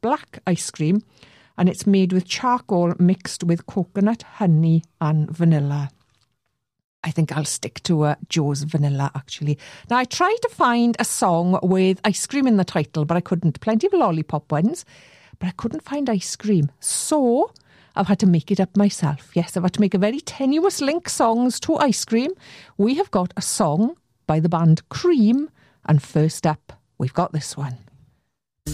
black ice cream, and it's made with charcoal mixed with coconut, honey and vanilla. I think I'll stick to Joe's vanilla, actually. Now, I tried to find a song with ice cream in the title, but I couldn't. Plenty of lollipop ones, but I couldn't find ice cream. So I've had to make it up myself. Yes, I've had to make a very tenuous link songs to ice cream. We have got a song by the band Cream, and first up, we've got this one.